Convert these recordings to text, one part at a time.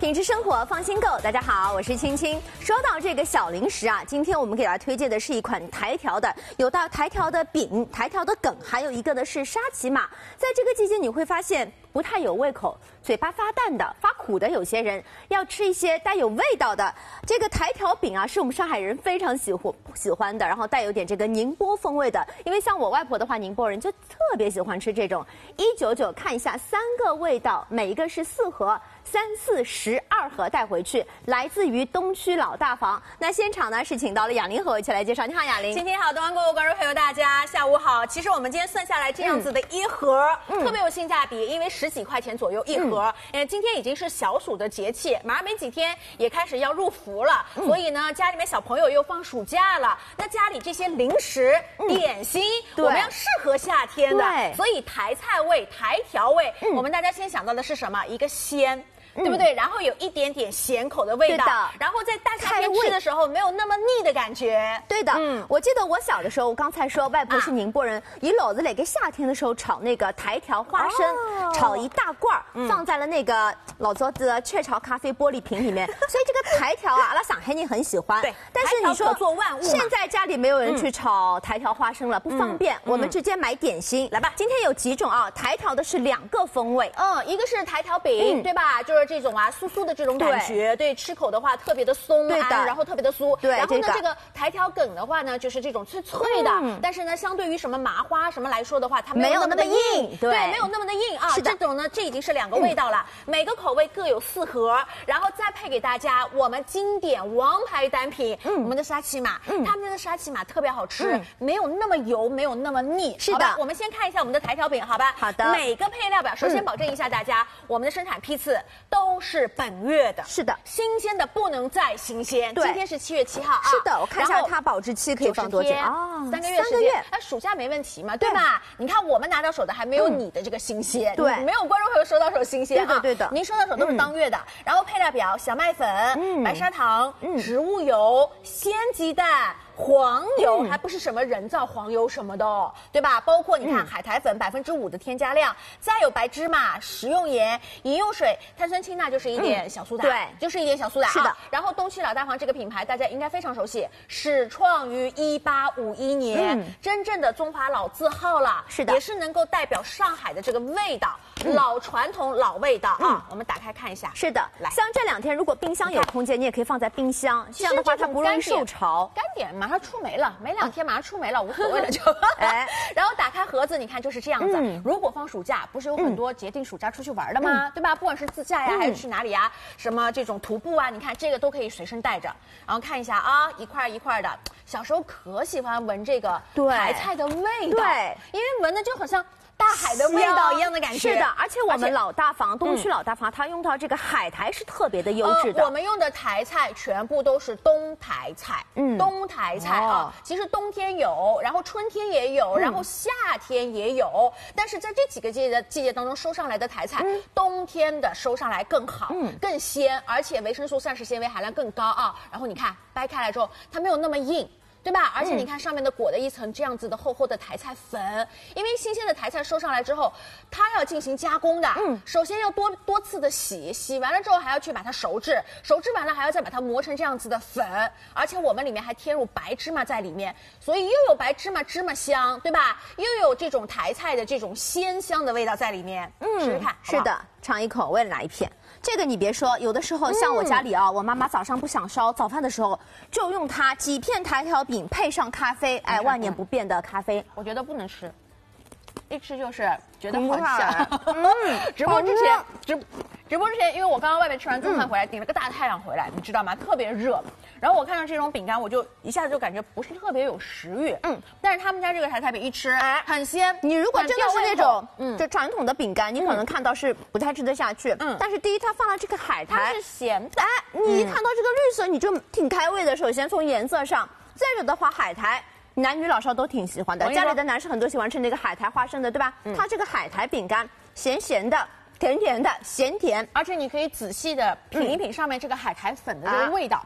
品质生活，放心购。大家好，我是青青。说到这个小零食啊，今天我们给大家推荐的是一款台条的，有到台条的饼、台条的梗，还有一个呢是沙琪玛。在这个季节，你会发现不太有胃口，嘴巴发淡的、发苦的，有些人要吃一些带有味道的。这个台条饼啊，是我们上海人非常喜欢的，然后带有点这个宁波风味的。因为像我外婆的话，宁波人就特别喜欢吃这种。199，看一下3个味道，每一个是4盒。3、4、12盒带回去，来自于东区老大房。那现场呢是请到了雅玲和我一起来介绍。你好，雅玲。 今天好，东方购物观众朋友大家下午好。其实我们今天算下来这样子的一盒，特别有性价比，因为10几块钱左右一盒。今天已经是小暑的节气，马上没几天也开始要入伏了，所以呢，家里面小朋友又放暑假了，那家里这些零食、点心，我们要适合夏天的，所以台菜味、台条味，我们大家先想到的是什么？一个鲜。对不对？然后有一点点咸口的味道，然后在大夏天吃的时候没有那么腻的感觉。 对的，我记得我小的时候，我刚才说外婆是宁波人，以篓子那个夏天的时候炒那个台条花生，炒一大罐放在了那个老桌子雀巢咖啡玻璃瓶里面，所以这个台条啊，阿拉上海人很喜欢。 对， 但是你说做万物， 现在家里没有人去炒台条花生了，不方便，我们直接买点心来吧。今天有几种啊？台条的是2个风味， 一个是台条饼，对吧？就是这种啊，酥酥的这种感觉，对，吃口的话特别的松安，然后特别的酥。 对， 然后呢，这个台条梗的话呢，就是这种脆脆的，但是呢，相对于什么麻花什么来说的话，它没有那么的硬，对，没有那么的硬啊。 是的， 这种呢，这已经是2个味道了，每个口味各有4盒，然后再配给大家我们经典王牌单品，我们的沙琪玛，他们的沙琪玛特别好吃，没有那么油，没有那么腻。 是的， 我们先看一下我们的台条饼，好吧？ 好的， 每个配料表，首先保证一下大家，我们的生产批次都是本月的， 是的， 新鲜的不能再新鲜。 对， 今天是7月7号啊。 是的，我看一下它保质期可以放多久啊？3个月时间。那暑假没问题嘛，对吧？你看我们拿到手的还没有你的这个新鲜， 对， 没有观众朋友收到手新鲜啊。 对的， 您收到手都是当月的。然后配料表：小麦粉、白砂糖、植物油、鲜鸡蛋。黄油还不是什么人造黄油什么的哦，对吧？包括你看海苔粉5%的添加量，再有白芝麻、食用盐、饮用水、碳酸氢钠就是一点小苏打， 对， 就是一点小苏打。 是的。 然后东区老大房这个品牌大家应该非常熟悉，始创于1851年，真正的中华老字号了。 是的， 也是能够代表上海的这个味道，老传统老味道啊。我们打开看一下。 是的，来，像这2天如果冰箱有空间，你也可以放在冰箱，这样的话它不容易受潮。 干点马上出霉了，没2天马上出霉了，无所谓了就。然后打开盒子，你看就是这样子。如果放暑假，不是有很多节定暑假出去玩的吗？对吧？不管是自驾呀，还是去哪里呀，什么这种徒步啊，你看这个都可以随身带着。然后看一下啊，一块一块的。小时候可喜欢闻这个台菜的味道，对，因为闻的就好像大海的味道一样的感觉。 是的，而且我们老大房东区老大房，它用到这个海苔是特别的优质的。 我们用的台菜全部都是东台菜，东台菜啊。其实冬天有，然后春天也有，然后夏天也有。但是在这几个季节当中收上来的台菜，冬天的收上来更好，更鲜，而且维生素、膳食纤维含量更高啊。然后你看掰开来之后，它没有那么硬。对吧？而且你看上面的裹了一层这样子的厚厚的台菜粉，因为新鲜的台菜收上来之后，它要进行加工的，首先要多次的洗，洗完了之后还要去把它熟制，熟制完了还要再把它磨成这样子的粉，而且我们里面还添入白芝麻在里面，所以又有白芝麻芝麻香，对吧？又有这种台菜的这种鲜香的味道在里面，试试看， 是的，尝一口，我也来一片。这个你别说，有的时候像我家里啊，我妈妈早上不想烧早饭的时候，就用它几片台条饼配上咖啡，哎，万年不变的咖啡。 我觉得不能吃，一吃就是觉得好香。直播之前，因为我刚刚外面吃完中饭回来，顶了个大太阳回来，你知道吗？特别热。然后我看到这种饼干，我就一下子就感觉不是特别有食欲。但是他们家这个台菜饼一吃，很鲜。 你如果真的是那种就传统的饼干，你可能看到是不太吃得下去。但是第一，它放了这个海苔， 它是咸的。 哎，你一看到这个绿色，你就挺开胃的。首先从颜色上，再有的话，海苔。男女老少都挺喜欢的，家里的男士很多喜欢吃那个海苔花生的，对吧？它这个海苔饼干咸咸的，甜甜的，咸甜， 而且你可以仔细的品一品上面这个海苔粉的这个味道。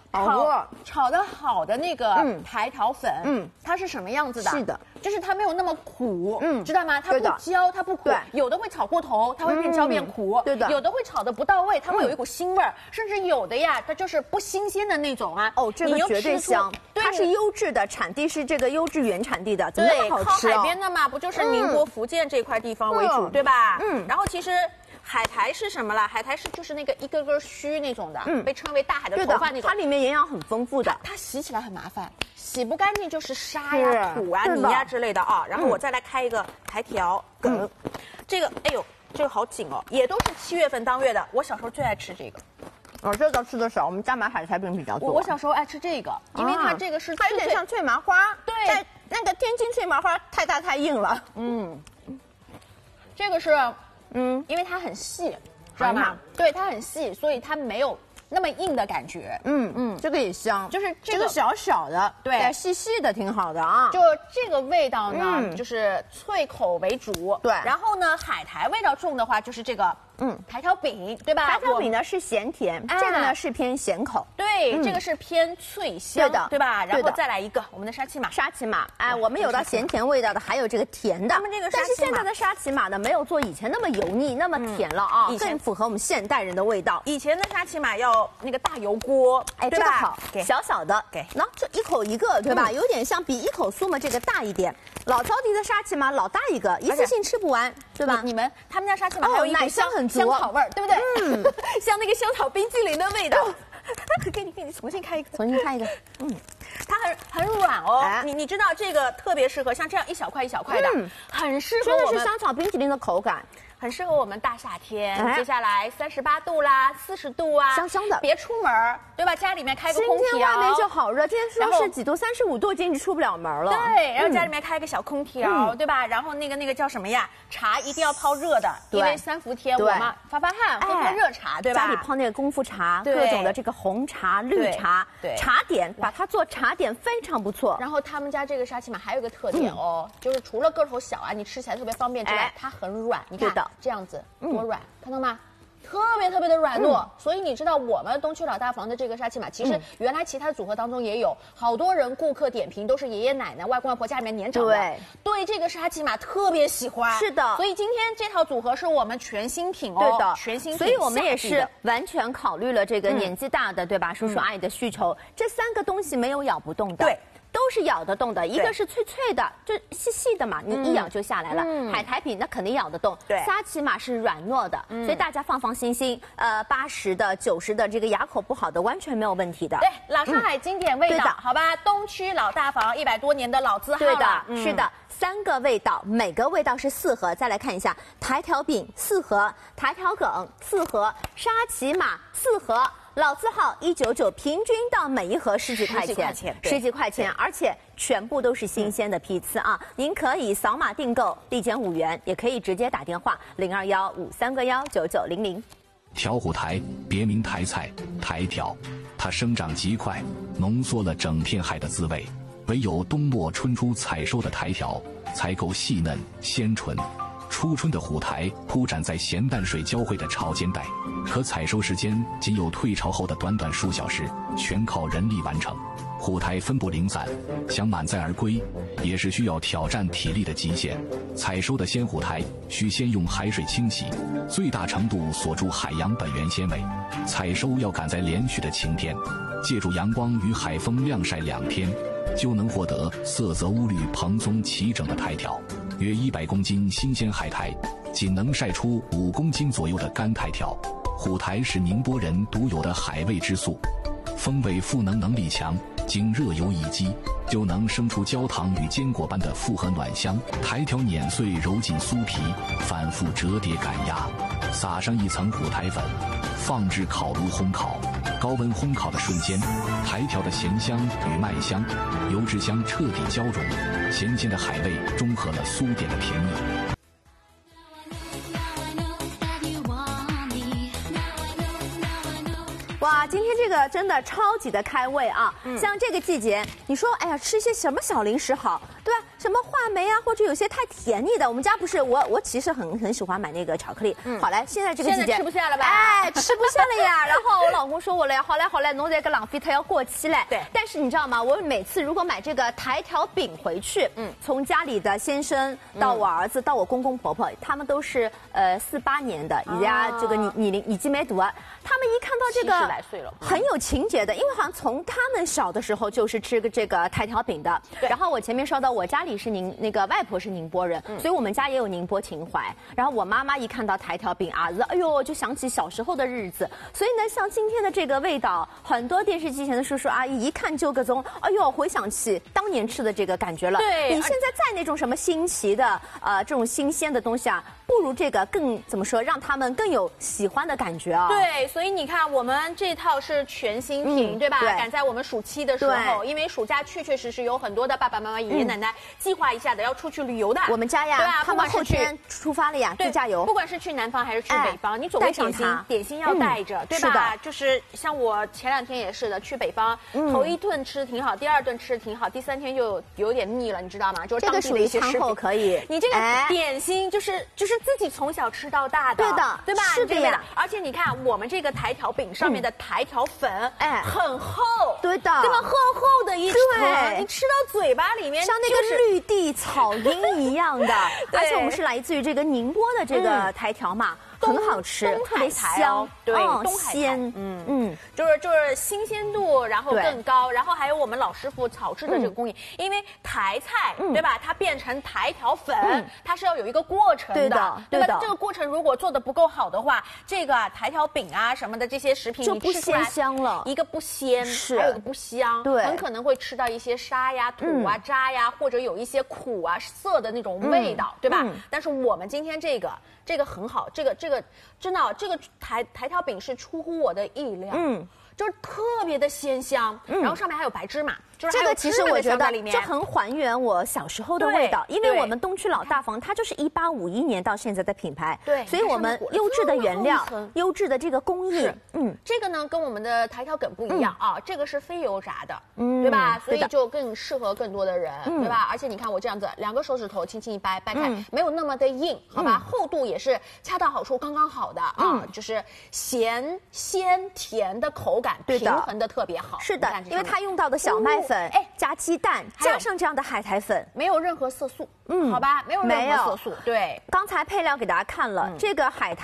炒的好的那个台条粉，它是什么样子的？ 是的， 就是它没有那么苦，知道吗？它不焦，它不苦。有的会炒过头，它会变焦变苦。 对的。 有的会炒的不到位，它会有一股腥味儿，甚至有的呀，它就是不新鲜的那种啊。 哦，这个绝对香，它是优质的，产地是这个优质原产地的，怎么那么好吃？ 靠海边的嘛，不就是宁波、福建这块地方为主，对吧？然后其实。海苔是什么啦？海苔就是那个一根根须那种的，被称为大海的头发那种。 它里面营养很丰富的。 它洗起来很麻烦，洗不干净就是沙呀、土啊、泥呀之类的啊。然后我再来开一个台条梗，这个哎呦，这个好紧哦，也都是7月份当月的。我小时候最爱吃这个。 这个吃的少，我们家买海苔饼比较多。 我小时候爱吃这个，因为它这个是它有点像脆麻花。 对， 那个天津脆麻花太大太硬了。 这个是。因为它很细，知道吗？对，它很细，所以它没有那么硬的感觉。 这个也香， 就是这个小小的，对，细细的，挺好的啊。 就这个味道呢，就是脆口为主。对，然后呢，海苔味道重的话，就是这个。台条饼对吧？ 台条饼呢是咸甜，这个呢是偏咸口。 对，这个是偏脆香，对吧？然后再来一个我们的沙琪玛。 沙琪玛，我们有到咸甜味道的，还有这个甜的。但是现在的沙琪玛呢，没有做以前那么油腻、那么甜了啊，更符合我们现代人的味道。 以前的沙琪玛要那个大油锅， 这个好，小小的，那这一口一个，对吧？有点像比一口酥嘛这个大一点。老招娣的沙琪玛老大一个，一次性吃不完，对吧？ 他们家沙琪玛还有一奶香很。 香草味儿，对不对？像那个香草冰激凌的味道。给你重新开一个，它很软哦。你知道这个特别适合像这样一小块一小块的，很适合我们。 真的是香草冰淇淋的口感。 很适合我们大夏天，接下来38度啦，40度啊， 香香的。 别出门，对吧？家里面开个空调， 今天外面就好热，今天说是几度，35度，今天出不了门了。 对，然后家里面开个小空调，对吧？然后那个叫什么呀？茶一定要泡热的，因为3伏天我们发汗，喝热茶，对吧？ 家里泡那个功夫茶，各种的这个红茶、绿茶，茶点，把它做茶点非常不错。 然后他们家这个沙琪玛还有一个特点哦，就是除了个头小啊，你吃起来特别方便之外，它很软，你看。这样子多软，看到吗？特别的软糯，所以你知道我们东区老大房的这个沙琪玛，其实原来其他组合当中也有好多人顾客点评都是爷爷奶奶、外公外婆家里面年长的，对这个沙琪玛特别喜欢。 是的， 所以今天这套组合是我们全新品哦， 对的， 全新品。 所以我们也是完全考虑了这个年纪大的，对吧？叔叔阿姨的需求，这3个东西没有咬不动的。对。都是咬得动的，一个是脆脆的，就细细的嘛，你一咬就下来了。海苔饼那肯定咬得动，沙琪玛是软糯的，所以大家放心心。80的、90的，这个牙口不好的完全没有问题的。 对，老上海经典味道，好吧？东区老大房100多年的老字号了。 对的，是的，3个味道，每个味道是4盒。再来看一下，台条饼4盒，台条梗4盒，沙琪玛4盒。老字号199，平均到每一盒10几块钱，10几块钱，而且全部都是新鲜的批次啊！您可以扫码订购，立减5元，也可以直接打电话0215319900。 条虎苔别名苔菜、苔条，它生长极快，浓缩了整片海的滋味。唯有冬末春初采收的苔条才够细嫩鲜纯。初春的虎苔铺展在咸淡水交汇的潮间带，可采收时间仅有退潮后的短短数小时，全靠人力完成。虎苔分布零散，想满载而归，也是需要挑战体力的极限。采收的鲜虎苔需先用海水清洗，最大程度锁住海洋本源纤维。采收要赶在连续的晴天，借助阳光与海风晾晒2天，就能获得色泽乌绿、蓬松齐整的苔条。约100公斤新鲜海苔，仅能晒出5公斤左右的干苔条。虎苔是宁波人独有的海味之素，风味赋能能力强，经热油一激，就能生出焦糖与坚果般的复合暖香。苔条碾碎揉进酥皮，反复折叠赶压，撒上一层虎苔粉，放置烤炉烘烤。高温烘烤的瞬间，苔条的咸香与麦香、油脂香彻底交融，咸鲜的海味中和了酥点的甜腻。 哇，今天这个真的超级的开胃啊！像这个季节，你说，哎呀，吃些什么小零食好，对吧？ 什么话梅啊，或者有些太甜腻的，我们家不是我其实很喜欢买那个巧克力。好嘞，现在这个季节现在吃不下了吧？ 哎，吃不下了呀。然后我老公说我嘞，好嘞，侬这个浪费它要过期嘞。 对。 但是你知道吗？我每次如果买这个台条饼回去，从家里的先生到我儿子到我公公婆婆，他们都是48年的，人家这个你记没读啊？他们一看到这个 70来岁了， 很有情节的，因为好像从他们小的时候就是吃这个台条饼的。然后我前面说到我家里是那个外婆是宁波人，所以我们家也有宁波情怀。然后我妈妈一看到台条饼啊，哎呦就想起小时候的日子。所以呢，像今天的这个味道，很多电视机前的叔叔阿姨一看就各种，哎呦回想起当年吃的这个感觉了。 对， 你现在在那种什么新奇的这种新鲜的东西啊，不如这个更怎么说，让他们更有喜欢的感觉啊。 对，所以你看我们这套是全新品，对吧？ 对， 赶在我们暑期的时候，因为暑假确实有很多的爸爸妈妈、爷爷奶奶计划一下的要出去旅游的。 我们家呀， 对吧？ 他们后天出发了呀，自驾游。 不管是去南方还是去北方，你总归点心要带着，对吧？就是像我前2天也是的，去北方，头一顿吃挺好，第2顿吃挺好，第3天就有点腻了，你知道吗？就是当地的一些食品可以。 你这个点心就是自己从小吃到大的， 对的， 对吧？ 是的呀。 而且你看我们这个台条饼上面的台条粉，很厚， 对的， 这么厚的一层，你吃到嘴巴里面像那个绿地草茵一样的。而且我们是来自于这个宁波的这个台条嘛。很好吃，特别香， 对，东海鲜， 就是新鲜度，然后更高，然后还有我们老师傅炒制的这个工艺，因为台菜，对吧？它变成台条粉，它是要有一个过程的，对吧？这个过程如果做的不够好的话，这个台条饼啊什么的这些食品， 就不鲜香了， 一个不鲜，还有一个不香， 对， 很可能会吃到一些沙呀、土啊、渣呀，或者有一些苦啊、涩的那种味道，对吧？但是我们今天这个很好，这个真的，这个台条饼是出乎我的意料，就是特别的鲜香，然后上面还有白芝麻，就是这个其实我觉得这很还原我小时候的味道，因为我们东区老大房它就是1851年到现在的品牌， 对， 所以我们优质的原料、优质的这个工艺， 这个呢跟我们的台条梗不一样啊，这个是非油炸的，对吧？所以就更适合更多的人，对吧？而且你看我这样子，2个手指头轻轻一掰开，没有那么的硬，好吧？厚度也是恰到好处，刚刚好的啊，就是咸鲜甜的口感。平衡的特别好， 是的，因为它用到的小麦粉，加鸡蛋，加上这样的海苔粉， 没有任何色素，好吧，没有任何色素。对， 刚才配料给大家看了，这个海苔。